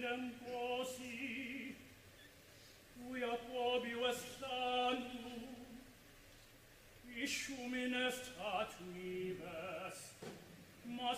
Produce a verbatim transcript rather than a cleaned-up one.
idem così, quia probio estanum, iscium in est ad nives, mas